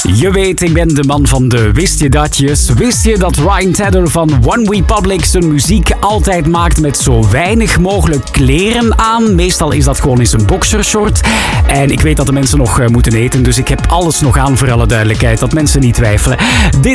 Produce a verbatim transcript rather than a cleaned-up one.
Je weet, ik ben de man van de wist je datjes. Wist je dat Ryan Tedder van OneRepublic zijn muziek altijd maakt met zo weinig mogelijk kleren aan? Meestal is dat gewoon in zijn boxershort. En ik weet dat de mensen nog uh, moeten eten, dus ik heb alles nog aan voor alle duidelijkheid, dat mensen niet twijfelen. Dit